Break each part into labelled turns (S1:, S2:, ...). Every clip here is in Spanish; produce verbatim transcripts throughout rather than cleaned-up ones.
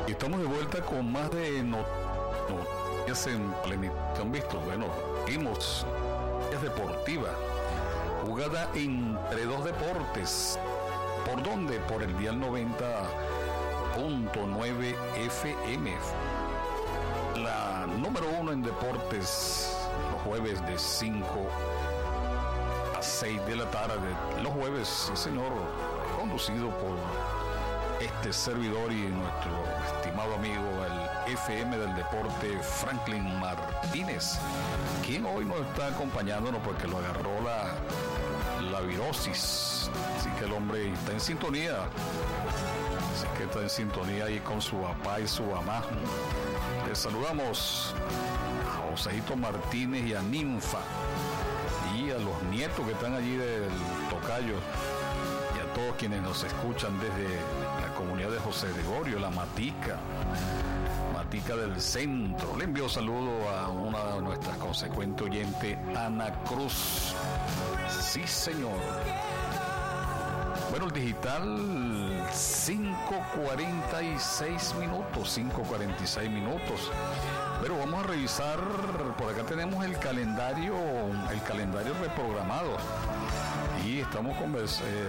S1: Y estamos de vuelta con más de noticias en plenitud. ¿Han visto? Bueno, vimos es deportiva, jugada entre dos deportes. ¿Por dónde? Por el dial noventa punto nueve F M. La número uno en deportes, los jueves de cinco a seis de la tarde. Los jueves, sí señor, conducido por este servidor y nuestro estimado amigo, el F M del deporte, Franklin Martínez, quien hoy nos está acompañándonos porque lo agarró la, la virosis. Así que el hombre está en sintonía. Así que está en sintonía ahí con su papá y su mamá. Les saludamos a Joséito Martínez y a Ninfa y a los nietos que están allí del tocayo y a todos quienes nos escuchan desde la comunidad de José Gregorio, la Matica, Matica del Centro. Le envío saludo a una de nuestras consecuentes oyentes, Ana Cruz. Sí, señor. Bueno, el digital, cinco cuarenta y seis minutos, cinco cuarenta y seis minutos. Pero vamos a revisar, por acá tenemos el calendario, el calendario reprogramado. Y estamos con el,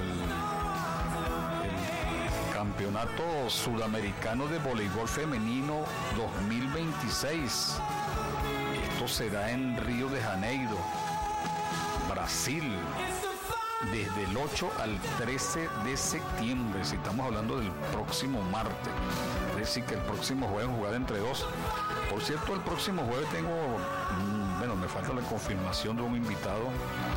S1: el Campeonato Sudamericano de Voleibol Femenino dos mil veintiséis. Esto será en Río de Janeiro, Brasil, desde el ocho al trece de septiembre, si estamos hablando del próximo martes. Es decir, que el próximo jueves jugar entre dos. Por cierto, el próximo jueves tengo, bueno, me falta la confirmación de un invitado